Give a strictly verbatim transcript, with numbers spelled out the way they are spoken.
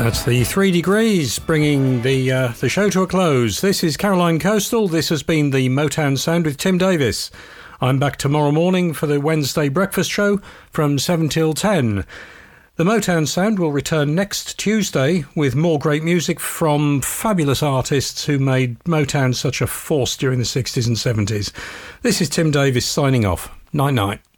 That's the Three Degrees bringing the uh, the show to a close. This is Caroline Coastal. This has been the Motown Sound with Tim Davis. I'm back tomorrow morning for the Wednesday breakfast show from seven till ten. The Motown Sound will return next Tuesday with more great music from fabulous artists who made Motown such a force during the sixties and seventies. This is Tim Davis signing off. Night night.